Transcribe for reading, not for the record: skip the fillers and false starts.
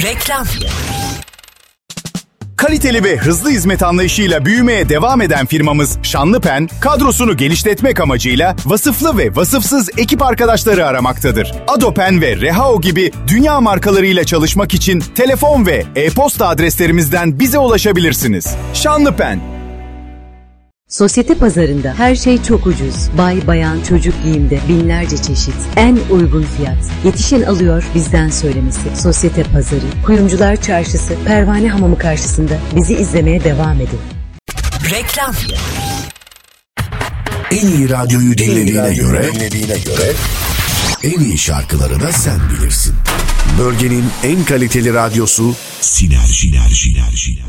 Reklam. Kaliteli ve hızlı hizmet anlayışıyla büyümeye devam eden firmamız Şanlıpen, kadrosunu genişletmek amacıyla vasıflı ve vasıfsız ekip arkadaşları aramaktadır. Adopen ve Rehao gibi dünya markalarıyla çalışmak için telefon ve e-posta adreslerimizden bize ulaşabilirsiniz. Şanlıpen. Sosyete pazarında her şey çok ucuz. Bay, bayan, çocuk giyimde binlerce çeşit. En uygun fiyat. Yetişen alıyor, bizden söylemesi. Sosyete pazarı, Kuyumcular Çarşısı, Pervane Hamamı karşısında. Bizi izlemeye devam edin. Reklam. En iyi radyoyu dinlediğine göre en iyi şarkıları da sen bilirsin. Bölgenin en kaliteli radyosu Sinerji.